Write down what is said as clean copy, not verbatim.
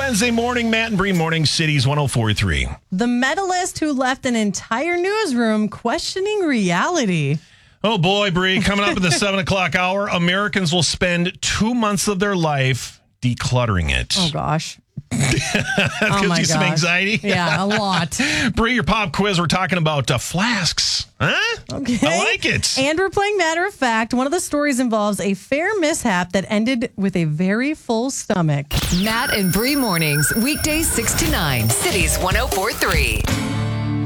Wednesday morning, Matt and Bree Morning, Cities 104.3. The medalist who left an entire newsroom questioning reality. Oh boy, Bree, coming up in the 7 o'clock hour, Americans will spend 2 months of their life decluttering it. Oh, gosh. That gives you some anxiety? Yeah, a lot. Bree, your pop quiz, we're talking about flasks. Huh? Okay. I like it. And we're playing Matter of Fact. One of the stories involves a fair mishap that ended with a very full stomach. Matt and Bree Mornings, weekdays 6 to 9, Cities 104.3.